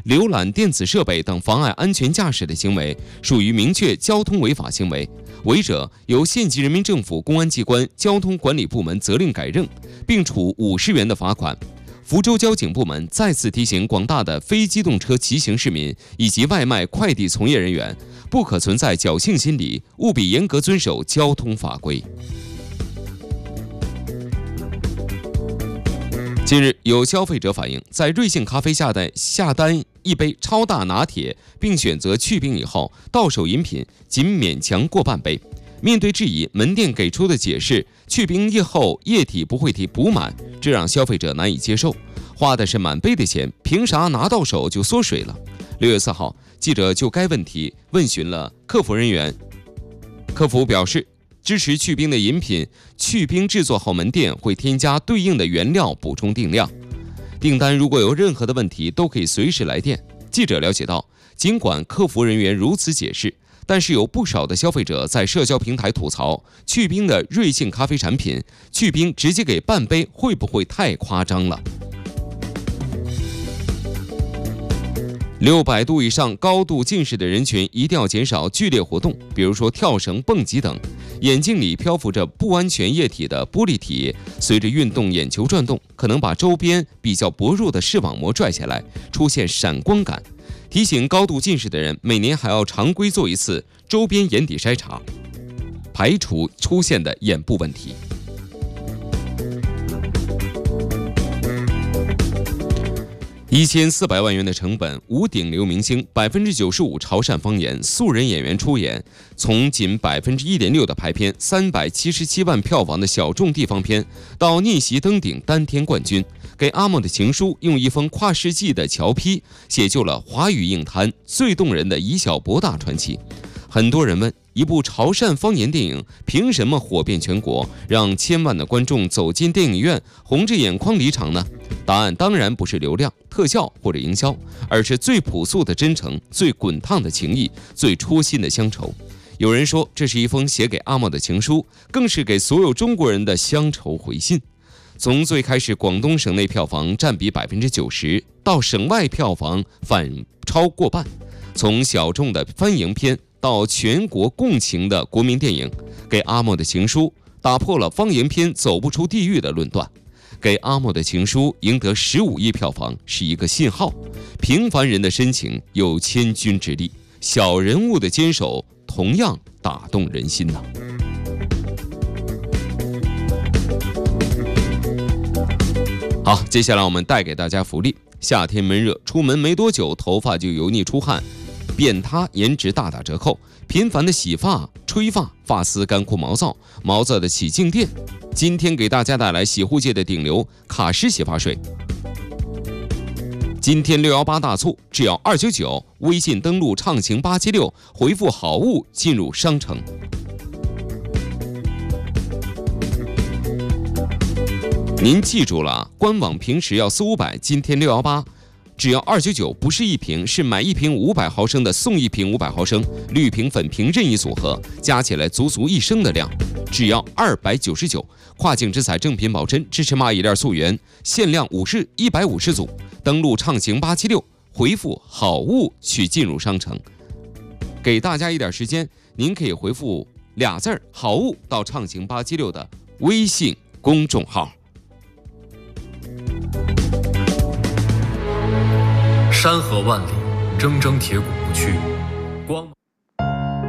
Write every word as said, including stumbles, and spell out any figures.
浏览电子设备等妨碍安全驾驶的行为，属于明确交通违法行为，违者由县级人民政府公安机关交通管理部门责令改正，并处五十元的罚款。福州交警部门再次提醒广大的非机动车骑行市民以及外卖快递从业人员，不可存在侥幸心理，务必严格遵守交通法规。近日，有消费者反映，在瑞幸咖啡下单下单一杯超大拿铁，并选择去冰以后，到手饮品仅勉强过半杯。面对质疑，门店给出的解释，去冰液后液体不会补满，这让消费者难以接受。花的是满杯的钱，凭啥拿到手就缩水了？六月四号，记者就该问题问询了客服人员，客服表示，支持去冰的饮品，去冰制作后门店会添加对应的原料补充定量。订单如果有任何的问题，都可以随时来电。记者了解到，尽管客服人员如此解释，但是有不少的消费者在社交平台吐槽，去冰的瑞幸咖啡产品，去冰直接给半杯会不会太夸张了？六百度以上高度近视的人群一定要减少剧烈活动，比如说跳绳、蹦极等。眼睛里漂浮着不安全液体的玻璃体，随着运动眼球转动，可能把周边比较薄弱的视网膜拽下来，出现闪光感。提醒高度近视的人，每年还要常规做一次周边眼底筛查，排除出现的眼部问题。一千四百万元的成本，无顶流明星，百分之九十五潮汕方言，素人演员出演，从仅百分之一点六的排片，三百七十七万票房的小众地方片，到逆袭登顶单天冠军。给阿莫的情书，用一封跨世纪的侨批，写就了华语影坛最动人的以小博大传奇。很多人问，一部潮汕方言电影凭什么火遍全国，让千万的观众走进电影院红着眼眶离场呢？答案当然不是流量、特效或者营销，而是最朴素的真诚、最滚烫的情谊、最初心的乡愁。有人说，这是一封写给阿莫的情书，更是给所有中国人的乡愁回信。从最开始广东省内票房占比百分之九十，到省外票房反超过半，从小众的番营片到全国共情的国民电影，给阿莫的情书打破了方言片走不出地狱的论断。给阿莫的情书赢得十五亿票房是一个信号，平凡人的深情有千钧之力，小人物的坚守同样打动人心呐。好，接下来我们带给大家福利。夏天闷热，出门没多久头发就油腻出汗，变塌颜值大打折扣，频繁的洗发、吹发，发丝干枯毛躁，毛躁的起静电。今天给大家带来洗护界的顶流卡诗洗发水。今天六一八大促，只要二九九，微信登录畅行八七六，回复好物进入商城。您记住了，官网平时要四五百，今天六一八。只要二九九，不是一瓶，是买一瓶五百毫升的送一瓶五百毫升，绿瓶、粉瓶任意组合，加起来足足一升的量，只要二百九十九。跨境直采正品保真，支持蚂蚁链溯源，限量五十一百五十组。登录畅行八七六，回复好物去进入商城。给大家一点时间，您可以回复俩字儿好物到畅行八七六的微信公众号。 山河万里，铮铮铁骨不屈，光。